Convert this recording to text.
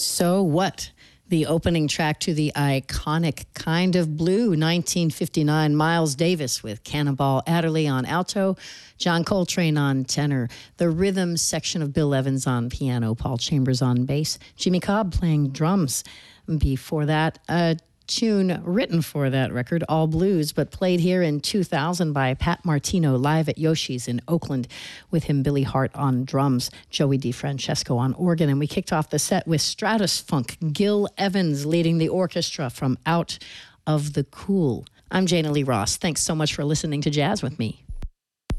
So What? The opening track to the iconic Kind of Blue, 1959, Miles Davis with Cannonball Adderley on alto, John Coltrane on tenor, the rhythm section of Bill Evans on piano, Paul Chambers on bass, Jimmy Cobb playing drums. Before that, a tune written for that record, All Blues, but played here in 2000 by Pat Martino live at Yoshi's in Oakland, with him Billy Hart on drums, Joey DeFrancesco on organ. And we kicked off the set with Stratus Funk, Gil Evans leading the orchestra from Out of the Cool. I'm Jana Lee Ross. Thanks so much for listening to Jazz with me.